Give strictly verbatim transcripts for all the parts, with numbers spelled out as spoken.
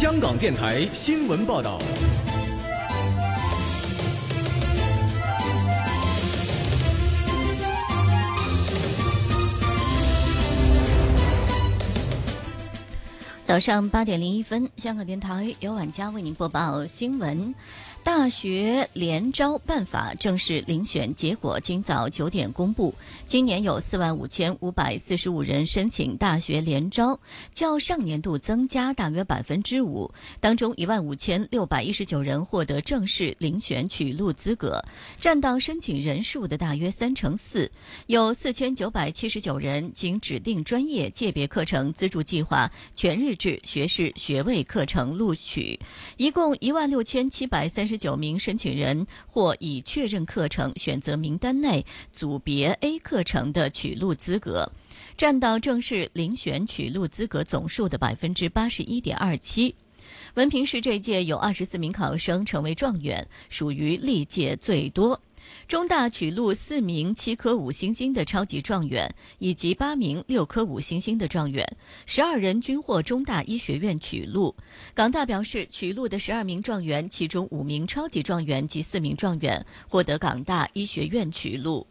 香港电台新闻报道。 早上八点零一分，香港电台由晚佳为您播报新闻。大学联招办法正式遴选结果今早九点公布，今年有四万五千五百四十五人申请大学联招，较上年度增加大约百分之五。当中一万五千六百一十九人获得正式遴选取录资格，占到申请人数的大约三成四。有四千九百七十九人经指定专业界别课程资助计划全日制学士学位课程录取，一共一万六千七百三十九名申请人或已确认课程选择名单内组别 A 课程的取录资格，占到正式遴选取录资格总数的百分之八十一点二七。文凭试这届有二十四名考生成为状元，属于历届最多。中大取录四名七颗五星星的超级状元，以及八名六颗五星星的状元，十二人均获中大医学院取录。港大表示，取录的十二名状元，其中五名超级状元及四名状元获得港大医学院取录。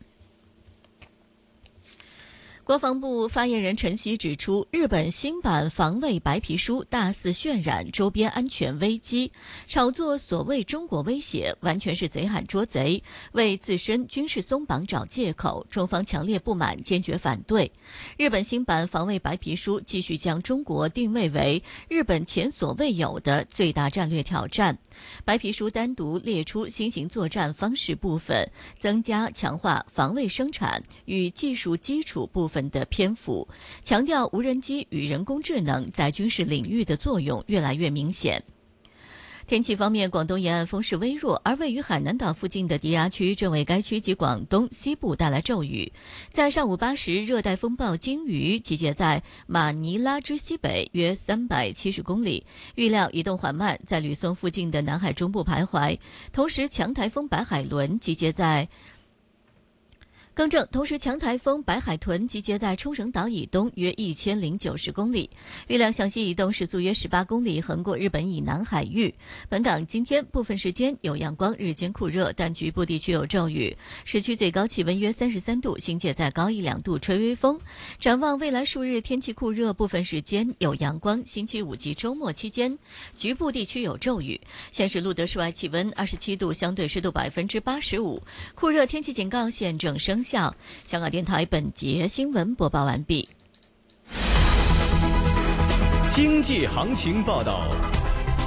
国防部发言人陈希指出，日本新版防卫白皮书大肆渲染周边安全危机，炒作所谓中国威胁，完全是贼喊捉贼，为自身军事松绑找借口。中方强烈不满，坚决反对。日本新版防卫白皮书继续将中国定位为日本前所未有的最大战略挑战。白皮书单独列出新型作战方式部分，增加强化防卫生产与技术基础部分的篇幅，强调无人机与人工智能在军事领域的作用越来越明显。天气方面，广东沿岸风势微弱，而位于海南岛附近的低压区正为该区及广东西部带来骤雨。在上午八时，热带风暴鲸鱼集结在马尼拉之西北约三百七十公里，预料移动缓慢，在吕宋附近的南海中部徘徊。同时，强台风白海豚集结在更正，同时强台风白海豚集结在冲绳岛以东约一千零九十公里，预料向西移动，时速约十八公里，横过日本以南海域。本港今天部分时间有阳光，日间酷热，但局部地区有骤雨。市区最高气温约三十三度，新界再高一两度，吹微风。展望未来数日天气酷热，部分时间有阳光，星期五及周末期间局部地区有骤雨。现时录得室外气温二十七度，相对湿度百分之八十五，酷热天气警告现正生效。香港电台本节新闻播报完毕。 经济行情报道。